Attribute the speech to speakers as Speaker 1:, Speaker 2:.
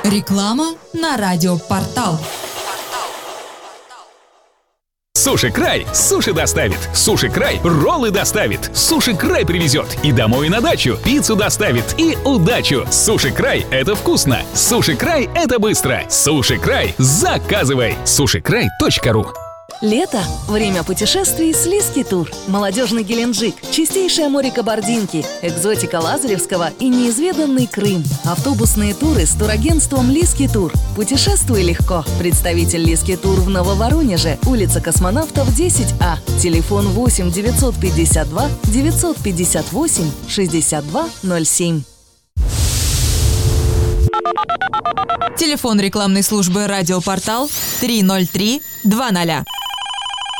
Speaker 1: Реклама на радиопортал.
Speaker 2: Суши Край суши доставит. Суши Край роллы доставит. Суши Край привезет. И домой, и на дачу. Пиццу доставит. И удачу. Суши Край — это вкусно. Суши Край — это быстро. Суши Край — заказывай. Сушикрай.ру.
Speaker 3: Лето – время путешествий с Лиски Тур. Молодежный Геленджик, чистейшее море Кабардинки, экзотика Лазаревского и неизведанный Крым. Автобусные туры с турагентством Лиски Тур. Путешествуй легко. Представитель Лиски Тур в Нововоронеже, улица Космонавтов, 10А. Телефон 8 952 958 6207.
Speaker 1: Телефон рекламной службы «Радиопортал» 303 20.